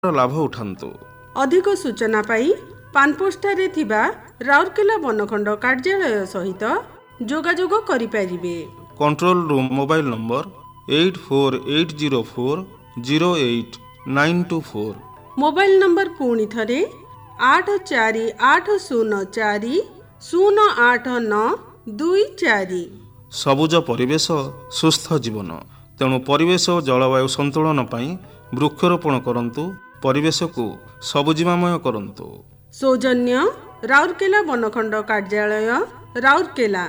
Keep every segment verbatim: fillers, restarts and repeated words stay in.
ଲାଭ ଉଠାନ୍ତୁ। ଅଧିକ ସୂଚନା ପାଇଁ ପାନପୋଷ୍ଟାରେ ଥିବା ରାଉରକେଲା ବନଖଣ୍ଡ କାର୍ଯ୍ୟାଳୟ ସହିତ ଯୋଗାଯୋଗ କରିପାରିବେ। Control room mobile number eight four eight zero four zero eight nine two four. Mobile number ପୁଣି ଥରେ ଆଠ ଚାରି ଆଠ ଶୂନ ଚାରି ଶୂନ ଆଠ ନଅ ଦୁଇ ଚାରି। ସବୁଜ ପରିବେଶ ସୁସ୍ଥ ଜୀବନ, ତେଣୁ ପରିବେଶ ଓ ଜଳବାୟୁ ସନ୍ତୁଳନ ପାଇଁ ବୃକ୍ଷରୋପଣ କରନ୍ତୁ, ପରିବେଶକୁ ସବୁଜିମାମୟ କରନ୍ତୁ। ସୌଜନ୍ୟ ରାଉରକେଲା ବନଖଣ୍ଡ କାର୍ଯ୍ୟାଳୟ, ରାଉରକେଲା।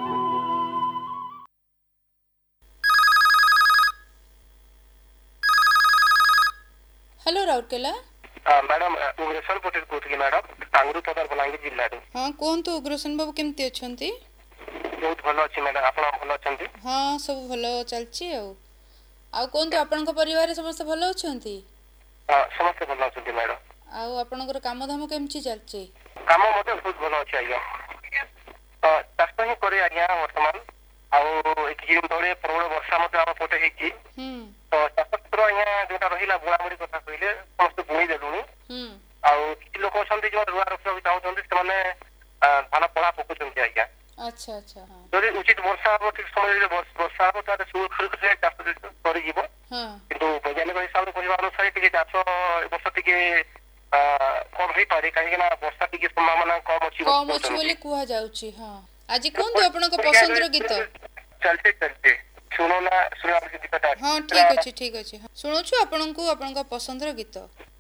हेलो राउरकेला। मैडम उग्रेशन पटेल कहूँ मैडम टांगरू पदार बलांगीर जिल्ला। हाँ कहतु उग्रसेन बाबू केमती अछंती? बहुत भल अच्छी मैडम, आप भल अछंती? हाँ सब भल चलची। आउ कहतु आपनक परिवार समस्त भल अछंती? हां समस्त भल अछंती मैडम। आउ आपनकर काम धाम केमची चलची? काम मते बहुत भल अछि आज्ञा। अ चाष ही करे आज्ञा वर्तमान। आउ एति दिन तळे प्रबल वर्षा मते हम पोटे हेची। हम तो चाष क्षेत्र आज्ञा जोटा रहिला बुणामुड़ी कथा कहिले समस्त बुणी देलुनी। हम आउ किछि लोक अछंती जो रुआ रक्षा चाहउछंती से माने धान पळा पकुछंती आज्ञा। अच्छा अच्छा। हां যদি উচিত বর্ষা হব ঠিক সময়ে বর্ষা হব তাহলে সুরক্ষিত চাষ করে যাব। हां কিন্তু বৈজ্ঞানিক হিসাবে কহিবা অনুসারে টিকে চাষ এবর্ষ টিকে কম হই পারে, কাହିଁକି ନା ବର୍ଷା টিকে ସମ୍ଭାବନା କମ ଅଛି कम अछि बोली कुहा जाउची। हां आज कोनतो आपनक पसंदर गीत? चलते चलते सुनो ना सुनो आप गीतटा। हां ठीक अछि ठीक अछि। सुनो छु आपनक आपनक पसंदर गीत।